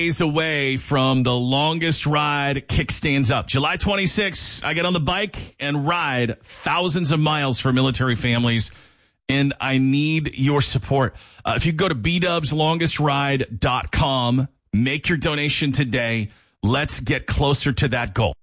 days away from the longest ride Kickstands Up. July 26th, I get on the bike and ride thousands of miles for military families, and I need your support. If you go to bdubslongestride.com, make your donation today. Let's get closer to that goal.